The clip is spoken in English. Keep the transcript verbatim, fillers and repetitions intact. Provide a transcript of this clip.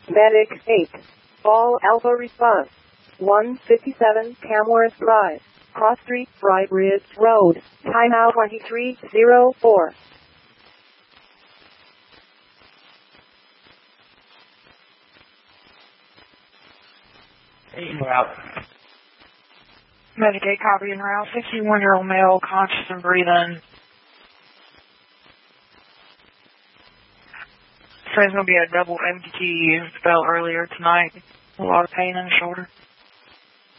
Medic eight. All Alpha response. one fifty-seven Tamworth Drive, Cross Street, Fry Bridge Road. Timeout twenty-three oh four. En route. Medic eight, copy en route. sixty-one-year-old male, conscious and breathing. There's going to be a double M T T spell earlier tonight. A lot of pain in the shoulder.